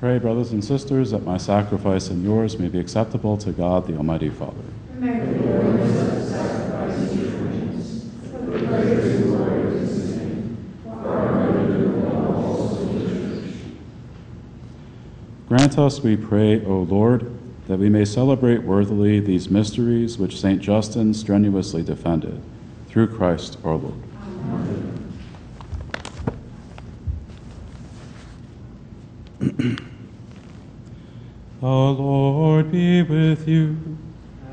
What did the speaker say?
Pray, brothers and sisters, that my sacrifice and yours may be acceptable to God, the Almighty Father. May the Lord accept the sacrifice of your hands, for the praise and glory of his name, for our good and also of the Church. Grant us, we pray, O Lord, that we may celebrate worthily these mysteries which St. Justin strenuously defended. Through Christ our Lord. Amen. The Lord be with you.